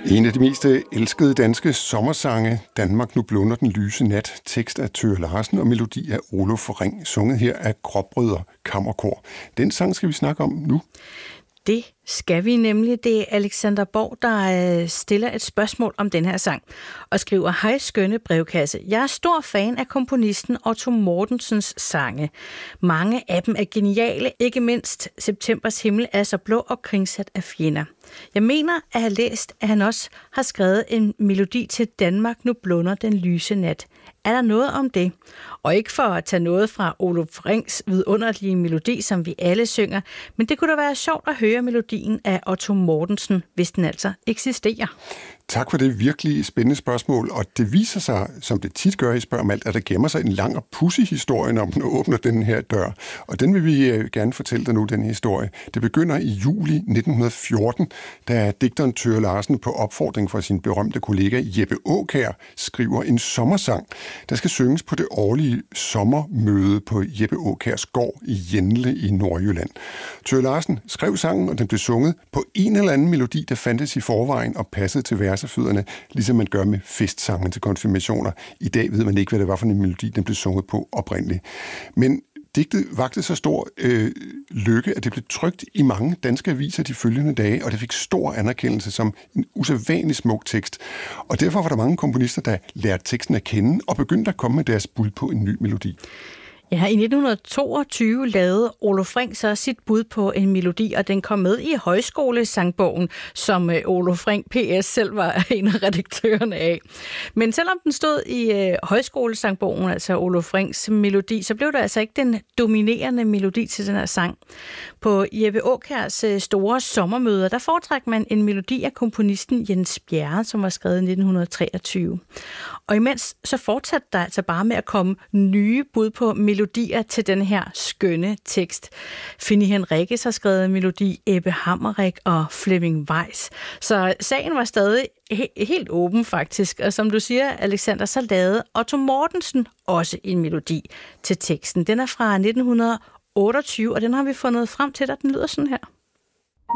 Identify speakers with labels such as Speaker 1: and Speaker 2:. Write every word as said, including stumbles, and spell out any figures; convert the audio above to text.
Speaker 1: En af de mest elskede danske sommersange, Danmark nu blunder den lyse nat, tekst af Thøger Larsen og melodi af Oluf Ring, sunget her af Gråbrødre Kammerkor. Den sang skal vi snakke om nu.
Speaker 2: Det skal vi nemlig. Det er Alexander Borg, der stiller et spørgsmål om den her sang og skriver: Hej skønne brevkasse. Jeg er stor fan af komponisten Otto Mortensens sange. Mange af dem er geniale, ikke mindst Septembers himmel er så blå og kringsat af fjender. Jeg mener at have læst, at han også har skrevet en melodi til Danmark nu blunder den lyse nat. Er der noget om det? Og ikke for at tage noget fra Oluf Rings vidunderlige melodi, som vi alle synger, men det kunne da være sjovt at høre melodien af Otto Mortensen, hvis den altså eksisterer.
Speaker 1: Tak for det virkelig spændende spørgsmål, og det viser sig, som det tit gør i Spørg om alt, at der gemmer sig en lang og pudsig historie, når man åbner den her dør. Og den vil vi gerne fortælle dig nu, den historie. Det begynder i juli nitten fjorten, da digteren Thøger Larsen på opfordring fra sin berømte kollega Jeppe Aakjær skriver en sommersang, der skal synges på det årlige sommermøde på Jeppe Aakjærs gård i Jenle i Nordjylland. Thøger Larsen skrev sangen, og den blev sunget på en eller anden melodi, der fandtes i forvejen og passede til versefødderne, ligesom man gør med festsangen til konfirmationer. I dag ved man ikke, hvad det var for en melodi, den blev sunget på oprindeligt. Men digtet vagte så stor øh, lykke, at det blev trykt i mange danske aviser de følgende dage, og det fik stor anerkendelse som en usædvanlig smuk tekst. Og derfor var der mange komponister, der lærte teksten at kende og begyndte at komme med deres bud på en ny melodi.
Speaker 2: Ja, i nitten toogtyve lavede Oluf Ring så sit bud på en melodi, og den kom med i højskolesangbogen, som Oluf Ring P S selv var en af redaktørerne af. Men selvom den stod i øh, højskolesangbogen, altså Oluf Rings melodi, så blev det altså ikke den dominerende melodi til den her sang. På Jeppe Aakjærs øh, store sommermøder, der foretrækker man en melodi af komponisten Jens Bjerre, som var skrevet i nitten treogtyve. Og imens så fortsatte der altså bare med at komme nye bud på melodier til den her skønne tekst. Finny Henriques har skrevet melodi, Ebbe Hammerik og Flemming Weiss. Så sagen var stadig he- helt åben faktisk. Og som du siger, Alexander, så lavede Otto Mortensen også en melodi til teksten. Den er fra nitten otteogtyve, og den har vi fundet frem til, at den lyder sådan her.